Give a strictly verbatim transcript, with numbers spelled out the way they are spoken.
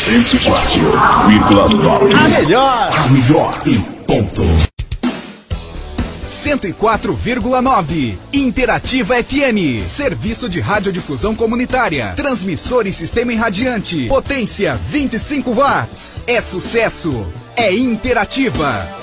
cento e quatro vírgula nove. A melhor! A melhor e ponto. cento e quatro vírgula nove. Interativa F M. Serviço de radiodifusão comunitária. Transmissor e sistema irradiante. Potência vinte e cinco watts. É sucesso. É Interativa.